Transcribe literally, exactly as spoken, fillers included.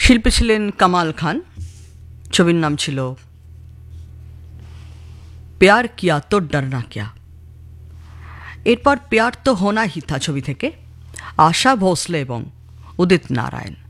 শিল্পী ছিলেন কামাল খান। ছবির নাম ছিল প্যার কিয়া তো ডরনা কিয়া। এরপর প্যার তো হোনা হি থা ছবি থেকে আশা ভোসলে এবং উদিত নারায়ণ।